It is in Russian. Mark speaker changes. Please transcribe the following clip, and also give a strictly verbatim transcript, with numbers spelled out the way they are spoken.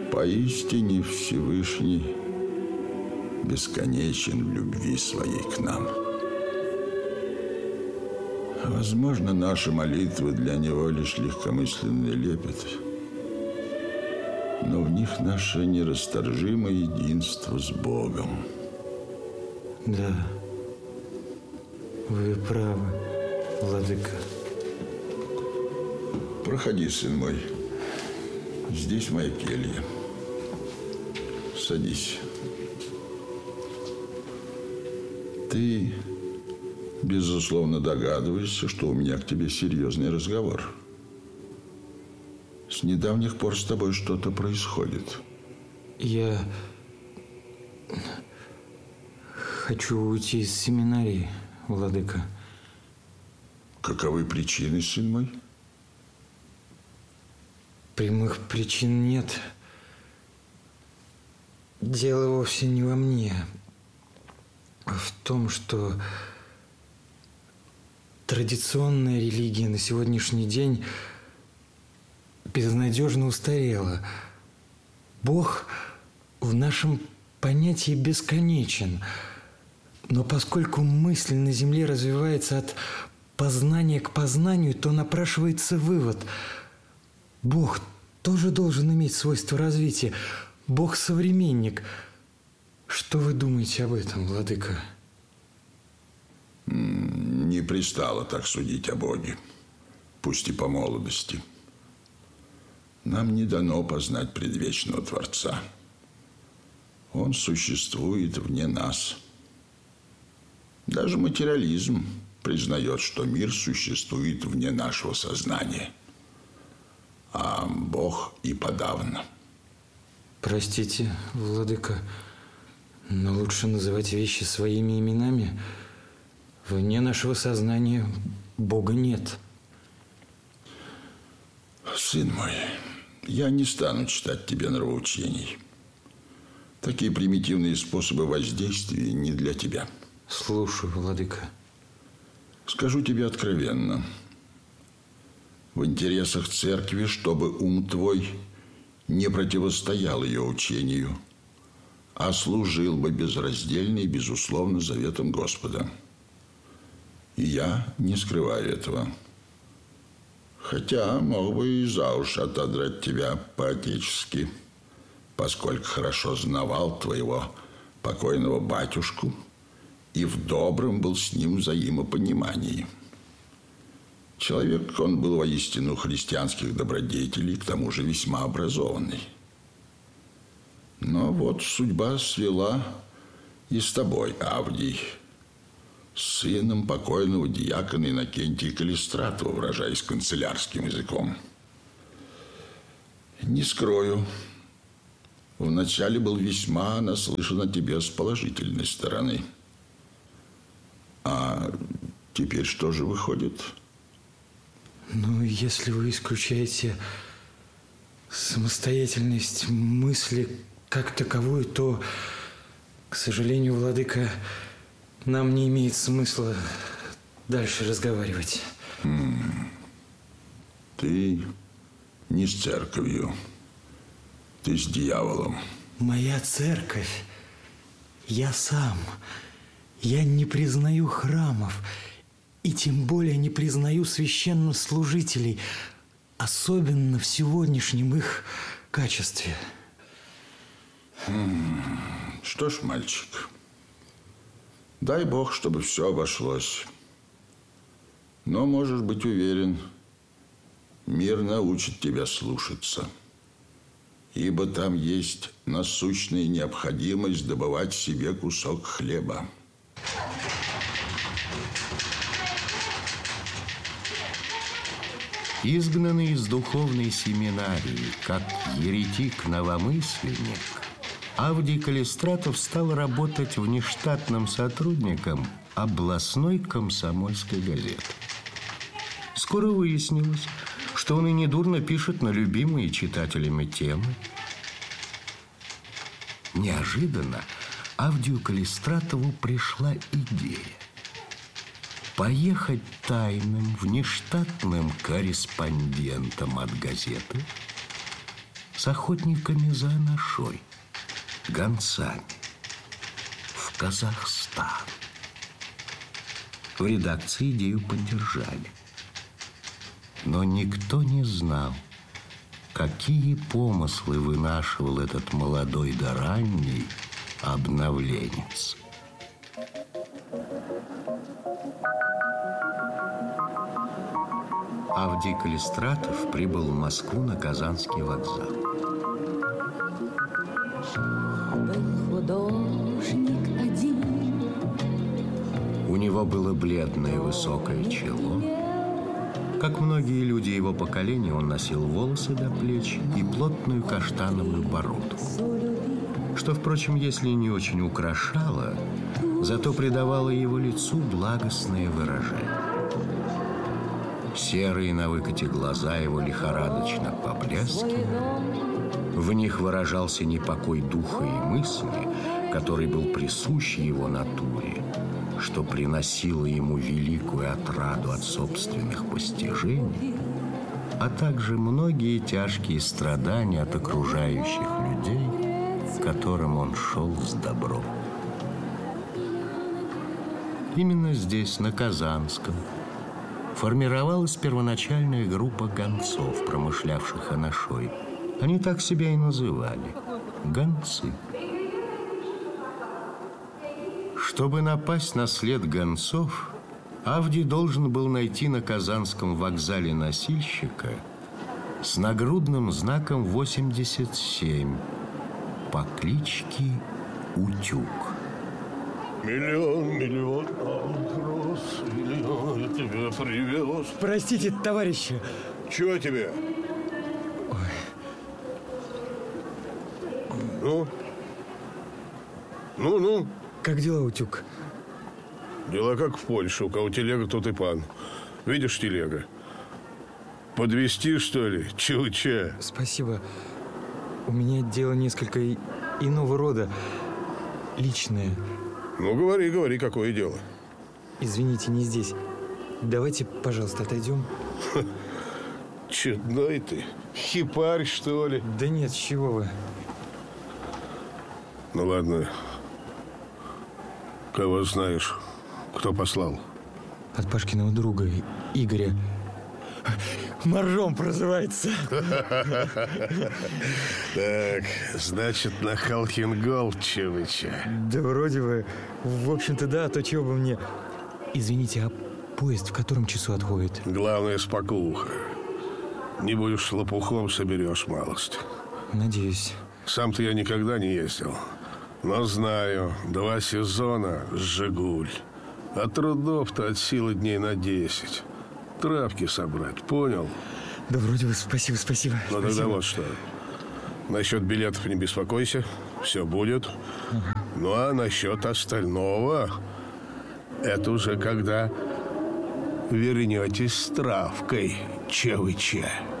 Speaker 1: Поистине Всевышний бесконечен в любви своей к нам. Возможно, наши молитвы для Него лишь легкомысленный лепет, но в них наше нерасторжимое единство с Богом.
Speaker 2: Да, вы правы, владыка.
Speaker 1: Проходи, сын мой. Здесь моя келья. Садись. Ты, безусловно, догадываешься, что у меня к тебе серьезный разговор. С недавних пор с тобой что-то происходит.
Speaker 2: Я хочу уйти из семинарии, владыка.
Speaker 1: Каковы причины, сын мой?
Speaker 2: Прямых причин нет. Дело вовсе не во мне, а в том, что традиционная религия на сегодняшний день безнадежно устарела. Бог в нашем понятии бесконечен, но поскольку мысль на земле развивается от познания к познанию, то напрашивается вывод: Бог тоже должен иметь свойство развития. Бог современник. Что вы думаете об этом, владыка?
Speaker 1: Не пристало так судить о Боге, пусть и по молодости. Нам не дано познать предвечного Творца. Он существует вне нас. Даже материализм признает, что мир существует вне нашего сознания, а Бог и подавно.
Speaker 2: Простите, владыка, но лучше называть вещи своими именами. Вне нашего сознания Бога нет.
Speaker 1: Сын мой, я не стану читать тебе нравоучений. Такие примитивные способы воздействия не для тебя.
Speaker 2: Слушаю, владыка.
Speaker 1: Скажу тебе откровенно. В интересах церкви, чтобы ум твой не противостоял ее учению, а служил бы безраздельно и безусловно заветам Господа. И я не скрываю этого. Хотя мог бы и за уши отодрать тебя по-отечески, поскольку хорошо знавал твоего покойного батюшку и в добром был с ним взаимопонимании. Человек он был воистину христианских добродетелей, к тому же весьма образованный. Но вот судьба свела и с тобой, Авдий, с сыном покойного диакона Иннокентия Калистратова, выражаясь канцелярским языком. Не скрою, вначале был весьма наслышан о тебе с положительной стороны. А теперь что же выходит?
Speaker 2: Ну, если вы исключаете самостоятельность мысли как таковую, то, к сожалению, владыка, нам не имеет смысла дальше разговаривать.
Speaker 1: М-м. Ты не с церковью, ты с дьяволом.
Speaker 2: Моя церковь, я сам. Я не признаю храмов и тем более не признаю священнослужителей, особенно в сегодняшнем их качестве.
Speaker 1: Что ж, мальчик, дай Бог, чтобы все обошлось. Но можешь быть уверен, мир научит тебя слушаться, ибо там есть насущная необходимость добывать себе кусок хлеба.
Speaker 3: Изгнанный из духовной семинарии, как еретик-новомысленник, Авдий Калистратов стал работать внештатным сотрудником областной комсомольской газеты. Скоро выяснилось, что он и недурно пишет на любимые читателями темы. Неожиданно Авдию Калистратову пришла идея поехать тайным внештатным корреспондентом от газеты с охотниками за анашой, гонцами, в Казахстан. В редакции идею поддержали. Но никто не знал, какие помыслы вынашивал этот молодой да ранний обновленец. Авдий Калистратов прибыл в Москву на Казанский вокзал.
Speaker 4: Был художник один.
Speaker 3: У него было бледное высокое чело. Как многие люди его поколения, он носил волосы до плеч и плотную каштановую бороду, что, впрочем, если не очень украшало, зато придавало его лицу благостное выражение. Серые на выкате глаза его лихорадочно поблескивали. В них выражался непокой духа и мысли, который был присущ его натуре, что приносило ему великую отраду от собственных постижений, а также многие тяжкие страдания от окружающих людей, к которым он шел с добром. Именно здесь, на Казанском, формировалась первоначальная группа гонцов, промышлявших анашой. Они так себя и называли – гонцы. Чтобы напасть на след гонцов, Авдий должен был найти на Казанском вокзале носильщика с нагрудным знаком восемьдесят семь по кличке Утюг.
Speaker 5: Миллион, миллион, вопрос, миллион, я тебя привез.
Speaker 2: Простите, товарищи.
Speaker 5: Чего тебе?
Speaker 2: Ой.
Speaker 5: Ну? Ну, ну?
Speaker 2: Как дела, Утюг?
Speaker 5: Дела как в Польше. У кого телега, тот и пан. Видишь, телега? Подвезти, что ли? Чего-че?
Speaker 2: Спасибо. У меня дело несколько и- иного рода. Личное.
Speaker 5: Ну, говори, говори, какое дело.
Speaker 2: Извините, не здесь. Давайте, пожалуйста, отойдем.
Speaker 5: Чудной ты. Хипарь, что ли?
Speaker 2: Да нет, с чего вы?
Speaker 5: Ну, ладно. Кого знаешь? Кто послал?
Speaker 2: От Пашкиного друга, Игоря. Моржом прозывается.
Speaker 5: Так, значит, на Халхингол, Чевыча.
Speaker 2: Да вроде бы. В общем-то, да, а то чего бы мне... Извините, а поезд в котором часу отходит?
Speaker 5: Главное, спокуха. Не будешь лопухом, соберешь малость.
Speaker 2: Надеюсь.
Speaker 5: Сам-то я никогда не ездил. Но знаю, два сезона с «Жигуль». А трудов-то от силы дней на десять. Травки собрать, понял?
Speaker 2: Да вроде бы, спасибо, спасибо.
Speaker 5: Ну
Speaker 2: спасибо.
Speaker 5: тогда вот что. Насчет билетов не беспокойся. Все будет.
Speaker 2: Ага.
Speaker 5: Ну а насчет остального, это уже когда вернетесь с травкой, Чевыча.